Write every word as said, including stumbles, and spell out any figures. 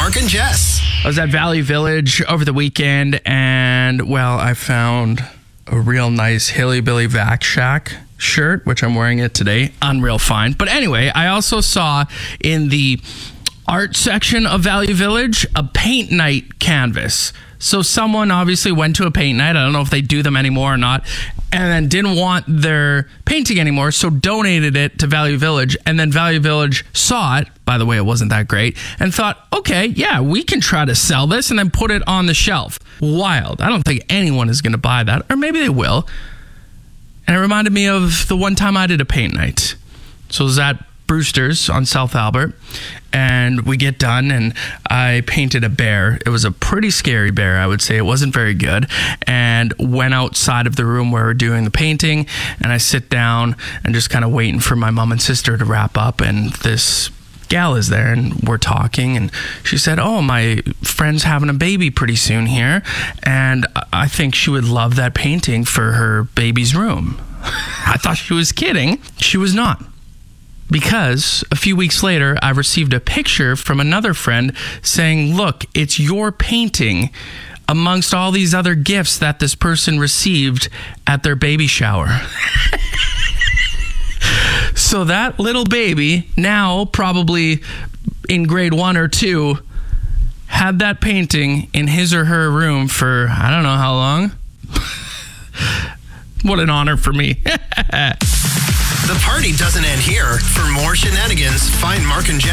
Mark and Jess. I was at Value Village over the weekend, and, well, I found a real nice Hilly Billy Vac Shack shirt, which I'm wearing it today. Unreal find. But anyway, I also saw in the art section of Value Village a paint night canvas. So someone obviously went to a paint night. I don't know if they do them anymore or not. And then didn't want their painting anymore, so donated it to Value Village. And then Value Village saw it. By the way, it wasn't that great. And thought, okay, yeah, we can try to sell this and then put it on the shelf. Wild. I don't think anyone is going to buy that. Or maybe they will. And it reminded me of the one time I did a paint night. So it was at Brewster's on South Albert, and we get done, and I painted a bear. It was a pretty scary bear, I would say. It wasn't very good, and went outside of the room where we're doing the painting, and I sit down and just kind of waiting for my mom and sister to wrap up, and this gal is there, and we're talking, and she said, oh, my friend's having a baby pretty soon here, and I think she would love that painting for her baby's room. I thought she was kidding. She was not. Because a few weeks later, I received a picture from another friend saying, look, it's your painting amongst all these other gifts that this person received at their baby shower. So that little baby, now probably in grade one or two, had that painting in his or her room for I don't know how long. What an honor for me. The party doesn't end here. For more shenanigans, find Mark and Jess